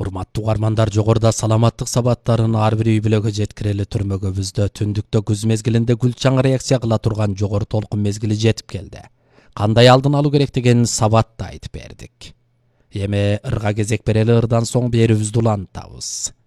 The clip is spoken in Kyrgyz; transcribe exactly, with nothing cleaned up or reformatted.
Урматтуу угармандар, жогоруда саламаттык сабаттарын ар бир үй бүлөгө жеткирели түрмөгөбүздө түндүктө күз мезгилинде гүлчаң реакция кыла турган жогору толкун мезгили жетип келди. Кандай алдын алуу керек деген сабатты айтып бердик. Эми ырга кезек берели, ырдан соң берүүбүздү улантабыз.